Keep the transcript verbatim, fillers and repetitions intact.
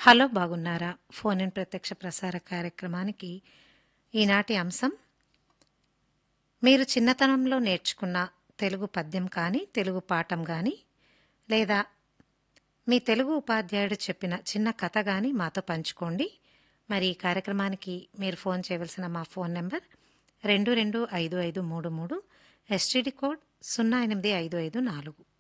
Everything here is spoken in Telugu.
హలో బాగున్నారా? ఫోన్ ఇన్ ప్రత్యక్ష ప్రసార కార్యక్రమానికి ఈనాటి అంశం మీరు చిన్నతనంలో నేర్చుకున్న తెలుగు పద్యం కానీ తెలుగు పాఠం కానీ లేదా మీ తెలుగు ఉపాధ్యాయుడు చెప్పిన చిన్న కథ కానీ మాతో పంచుకోండి. మరి ఈ కార్యక్రమానికి మీరు ఫోన్ చేయవలసిన మా ఫోన్ నెంబర్ రెండు రెండు ఐదు ఐదు మూడు మూడు, ఎస్టీడీ కోడ్ సున్నా ఎనిమిది ఐదు ఐదు నాలుగు.